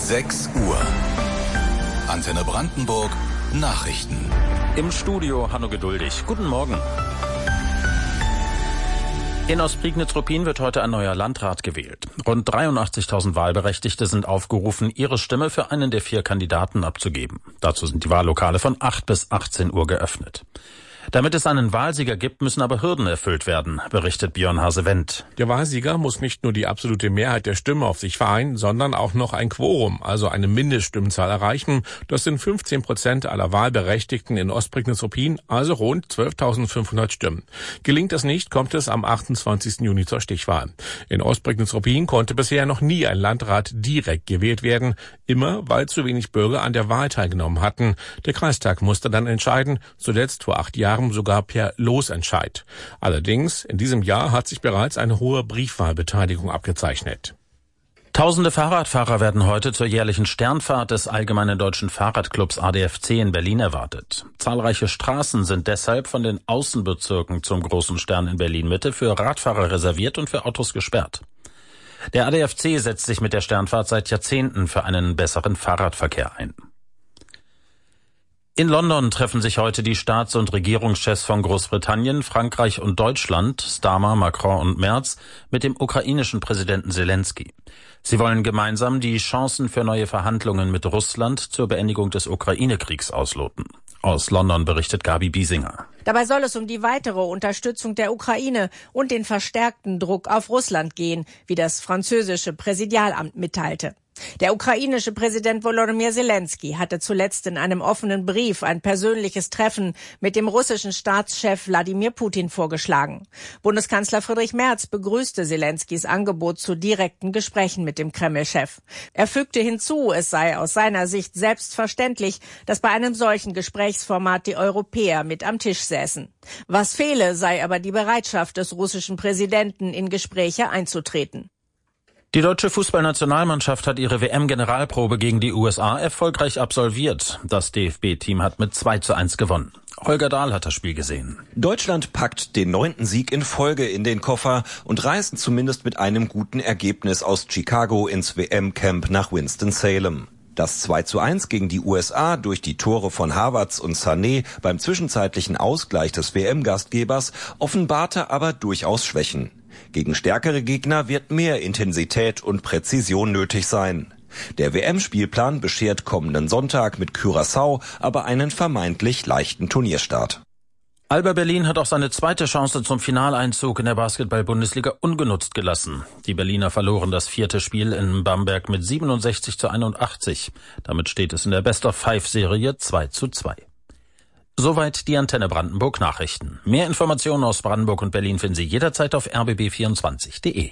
6 Uhr. Antenne Brandenburg Nachrichten. Im Studio Hanno Geduldig. Guten Morgen. In Ostprignitz-Ruppin wird heute ein neuer Landrat gewählt. Rund 83.000 Wahlberechtigte sind aufgerufen, ihre Stimme für einen der 4 Kandidaten abzugeben. Dazu sind die Wahllokale von 8 bis 18 Uhr geöffnet. Damit es einen Wahlsieger gibt, müssen aber Hürden erfüllt werden, berichtet Björn Hase-Wendt. Der Wahlsieger muss nicht nur die absolute Mehrheit der Stimmen auf sich vereinen, sondern auch noch ein Quorum, also eine Mindeststimmenzahl erreichen. Das sind 15% aller Wahlberechtigten in Ostprignitz-Ruppin, also rund 12.500 Stimmen. Gelingt das nicht, kommt es am 28. Juni zur Stichwahl. In Ostprignitz-Ruppin konnte bisher noch nie ein Landrat direkt gewählt werden, immer weil zu wenig Bürger an der Wahl teilgenommen hatten. Der Kreistag musste dann entscheiden, zuletzt vor 8 Jahren sogar per Losentscheid. Allerdings, in diesem Jahr hat sich bereits eine hohe Briefwahlbeteiligung abgezeichnet. Tausende Fahrradfahrer werden heute zur jährlichen Sternfahrt des Allgemeinen Deutschen Fahrradclubs ADFC in Berlin erwartet. Zahlreiche Straßen sind deshalb von den Außenbezirken zum Großen Stern in Berlin-Mitte für Radfahrer reserviert und für Autos gesperrt. Der ADFC setzt sich mit der Sternfahrt seit Jahrzehnten für einen besseren Fahrradverkehr ein. In London treffen sich heute die Staats- und Regierungschefs von Großbritannien, Frankreich und Deutschland, Starmer, Macron und Merz, mit dem ukrainischen Präsidenten Zelensky. Sie wollen gemeinsam die Chancen für neue Verhandlungen mit Russland zur Beendigung des Ukraine-Kriegs ausloten. Aus London berichtet Gabi Biesinger. Dabei soll es um die weitere Unterstützung der Ukraine und den verstärkten Druck auf Russland gehen, wie das französische Präsidialamt mitteilte. Der ukrainische Präsident Volodymyr Zelensky hatte zuletzt in einem offenen Brief ein persönliches Treffen mit dem russischen Staatschef Wladimir Putin vorgeschlagen. Bundeskanzler Friedrich Merz begrüßte Zelenskys Angebot zu direkten Gesprächen mit dem Kreml-Chef. Er fügte hinzu, es sei aus seiner Sicht selbstverständlich, dass bei einem solchen Gesprächsformat die Europäer mit am Tisch säßen. Was fehle, sei aber die Bereitschaft des russischen Präsidenten, in Gespräche einzutreten. Die deutsche Fußballnationalmannschaft hat ihre WM-Generalprobe gegen die USA erfolgreich absolviert. Das DFB-Team hat mit 2:1 gewonnen. Holger Dahl hat das Spiel gesehen. Deutschland packt den 9. Sieg in Folge in den Koffer und reist zumindest mit einem guten Ergebnis aus Chicago ins WM-Camp nach Winston-Salem. Das 2:1 gegen die USA durch die Tore von Havertz und Sané beim zwischenzeitlichen Ausgleich des WM-Gastgebers offenbarte aber durchaus Schwächen. Gegen stärkere Gegner wird mehr Intensität und Präzision nötig sein. Der WM-Spielplan beschert kommenden Sonntag mit Curaçao aber einen vermeintlich leichten Turnierstart. Alba Berlin hat auch seine zweite Chance zum Finaleinzug in der Basketball-Bundesliga ungenutzt gelassen. Die Berliner verloren das 4. Spiel in Bamberg mit 67:81. Damit steht es in der Best-of-5-Serie 2:2. Soweit die Antenne Brandenburg Nachrichten. Mehr Informationen aus Brandenburg und Berlin finden Sie jederzeit auf rbb24.de.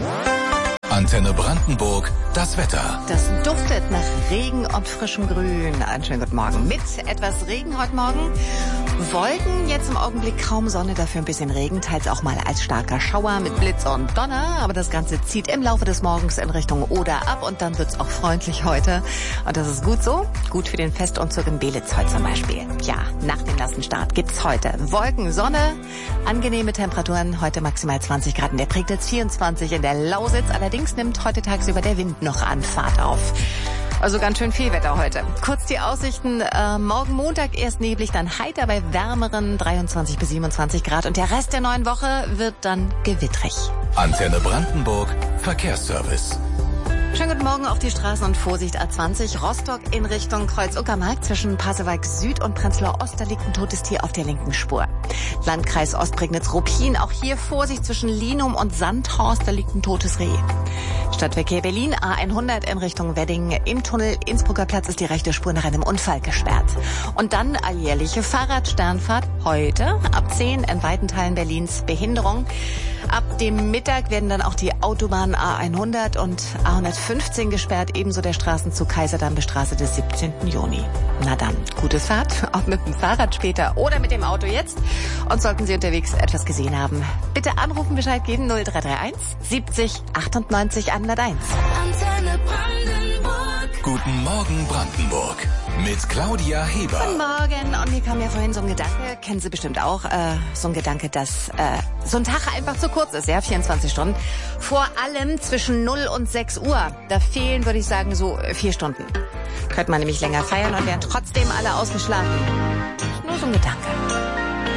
Antenne Brandenburg, das Wetter. Das duftet nach Regen und frischem Grün. Einen schönen guten Morgen. Mit etwas Regen heute Morgen. Wolken, jetzt im Augenblick kaum Sonne, dafür ein bisschen Regen, teils auch mal als starker Schauer mit Blitz und Donner. Aber das Ganze zieht im Laufe des Morgens in Richtung Oder ab und dann wird's auch freundlich heute. Und das ist gut so. Gut für den Festumzug in Belitz heute zum Beispiel. Ja, nach dem nassen Start gibt's heute Wolken, Sonne, angenehme Temperaturen. Heute maximal 20 Grad in der Prignitz, 24 in der Lausitz. Allerdings nimmt heute tagsüber der Wind noch an Fahrt auf. Also ganz schön viel Wetter heute. Kurz die Aussichten. Morgen Montag erst neblig, dann heiter bei wärmeren 23 bis 27 Grad. Und der Rest der neuen Woche wird dann gewittrig. Antenne Brandenburg Verkehrsservice. Schönen guten Morgen auf die Straßen und Vorsicht A20. Rostock in Richtung Kreuz-Uckermark zwischen Pasewalk Süd und Prenzlauer Ost. Da liegt ein totes Tier auf der linken Spur. Landkreis Ostprignitz-Ruppin. Auch hier Vorsicht zwischen Linum und Sandhorst. Da liegt ein totes Reh. Stadtverkehr Berlin A100 in Richtung Wedding. Im Tunnel Innsbrucker Platz ist die rechte Spur nach einem Unfall gesperrt. Und dann alljährliche Fahrradsternfahrt heute ab 10 in weiten Teilen Berlins. Behinderung. Ab dem Mittag werden dann auch die Autobahnen A100 und A115 gesperrt, ebenso der Straßenzug Kaiserdamm-Straße des 17. Juni. Na dann, gute Fahrt, ob mit dem Fahrrad später oder mit dem Auto jetzt. Und sollten Sie unterwegs etwas gesehen haben, bitte anrufen, Bescheid geben, 0331 70 98 101. Guten Morgen Brandenburg. mit Claudia Heber. Guten Morgen. Und mir kam ja vorhin so ein Gedanke, kennen Sie bestimmt auch, so ein Gedanke, dass so ein Tag einfach zu kurz ist, ja, 24 Stunden. Vor allem zwischen 0 und 6 Uhr. Da fehlen, würde ich sagen, so 4 Stunden. Könnte man nämlich länger feiern und wären trotzdem alle ausgeschlafen. Nur so ein Gedanke.